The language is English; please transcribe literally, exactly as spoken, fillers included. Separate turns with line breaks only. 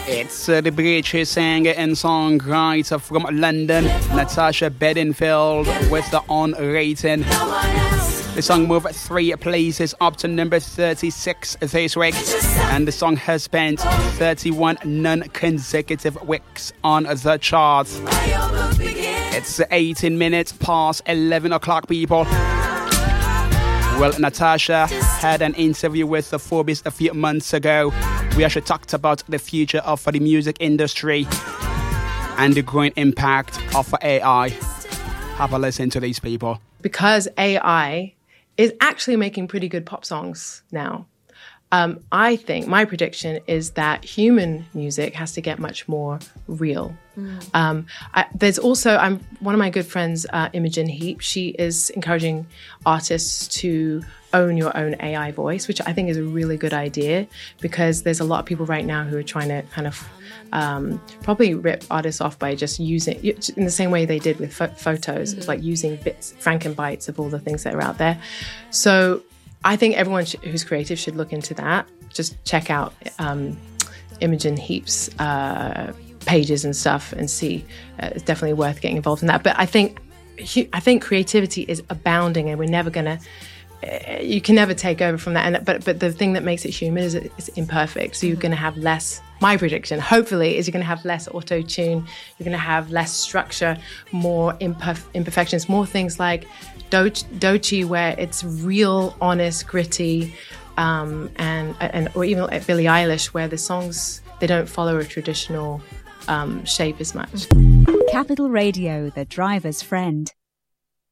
It's uh, the British singer and songwriter from London, Natasha Bedingfield, with the On rating. The song moved three places up to number thirty-six this week, and the song has spent thirty-one non-consecutive weeks on the charts. It's eighteen minutes past eleven o'clock, people. Well, Natasha had an interview with the Forbes a few months ago. We actually talked about the future of the music industry and the growing impact of A I. Have a listen to these people.
Because A I is actually making pretty good pop songs now. Um, I think my prediction is that human music has to get much more real. Mm. Um, I, there's also, I'm one of my good friends, uh, Imogen Heap. She is encouraging artists to own your own A I voice, which I think is a really good idea, because there's a lot of people right now who are trying to kind of um, probably rip artists off by just using, in the same way they did with pho- photos. Mm-hmm. It's like using bits, frankenbites of all the things that are out there. So I think everyone sh- who's creative should look into that. Just check out um, Imogen Heap's uh, pages and stuff and see. Uh, it's definitely worth getting involved in that. But I think I think creativity is abounding, and we're never gonna. Uh, you can never take over from that. And but but the thing that makes it human is it's imperfect. So you're going to have less. My prediction, hopefully, is you're going to have less auto tune. You're going to have less structure, more imperf- imperfections, more things like Do- Doechii, where it's real, honest, gritty, um, and and or even like Billie Eilish, where the songs they don't follow a traditional um, shape as much.
Capital Radio, the driver's friend.